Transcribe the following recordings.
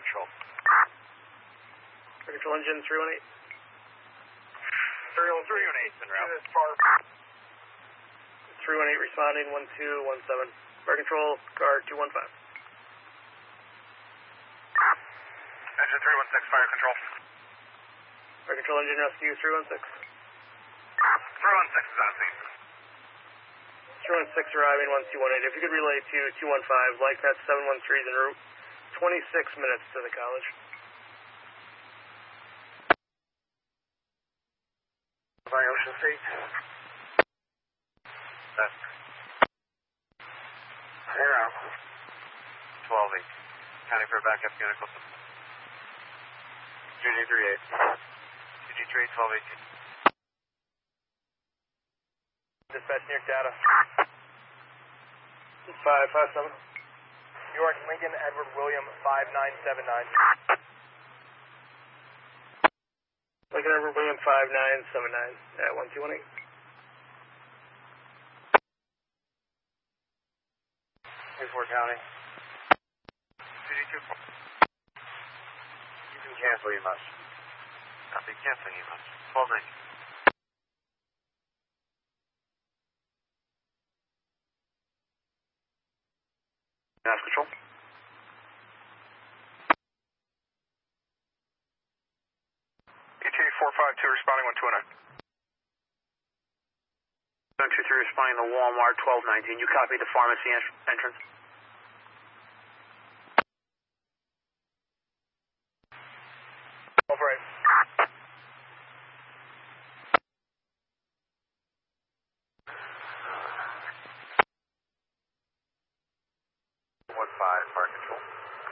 Control. Fire Control Engine 318. 318 en route. 318 responding 1217. Fire Control, car 215. Engine 316, Fire Control. Fire Control Engine Rescue 316. 316 is on scene. 316 arriving 1218. If you could relay to 215, like that 713 is en route. 26 minutes to the college. By Ocean State. That's clear out. 12-8. Counting for backup unit close up. GG38. GG38, 1218. Dispatch New York data. 557. New York Lincoln Edward William 5979. Lincoln Edward William 5979 at 1218. 24 County. GG24. You can cancel, you must. Copy, canceling, you must. 1290. Nav Control. ETA 452 responding 129. 123 responding to Walmart 1219. You copy the pharmacy entrance. Over it. Fire Control.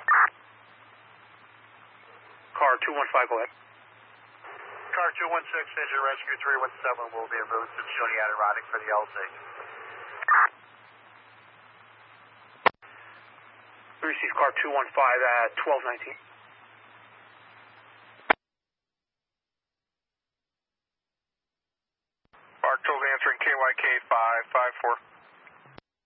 Car 215, go ahead. Car 216, Engine Rescue 317 will be removed to Joniata routing for the LZ. We received car 215 at 1219. Car 12 answering KYK 554.